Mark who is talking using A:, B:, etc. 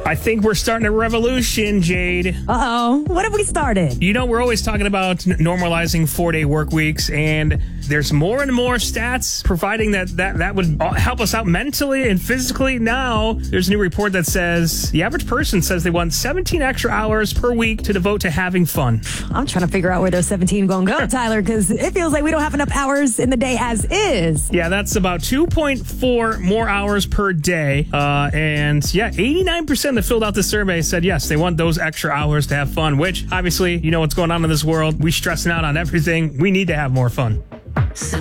A: I think we're starting a revolution, Jade.
B: Uh-oh. What have we started?
A: You know, we're always talking about normalizing 4-day work weeks, and there's more and more stats providing that would help us out mentally and physically. Now, there's a new report that says the average person says they want 17 extra hours per week to devote to having fun.
B: I'm trying to figure out where those 17 going to go, Tyler, because it feels like we don't have enough hours in the day as is.
A: Yeah, that's about 2.4 more hours per day. And yeah, 89% that filled out the survey said yes, they want those extra hours to have fun, which obviously, you know what's going on in this world. We stressing out on everything. We need to have more fun.